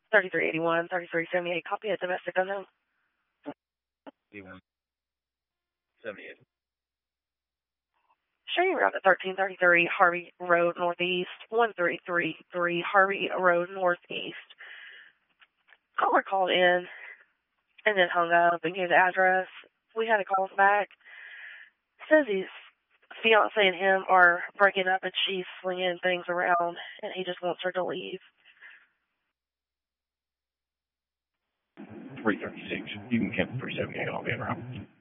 3381, 3378, copy a domestic unknown. 8178. Showing route at 1333 Harvey Road Northeast, 1333 Harvey Road Northeast. Caller called in and then hung up and gave the address. We had to call him back. Says his fiance and him are breaking up and she's slinging things around and he just wants her to leave. 336. You can cancel 378. I'll be around.